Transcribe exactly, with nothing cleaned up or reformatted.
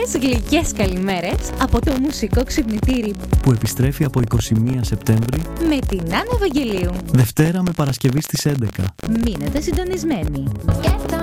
Πολλές γλυκές καλημέρες από το μουσικό ξυπνητήρι που επιστρέφει από εικοστή πρώτη Σεπτέμβρη με την Άννα Ευαγγελίου. Δευτέρα με Παρασκευή στις έντεκα. Μείνετε συντονισμένοι. Get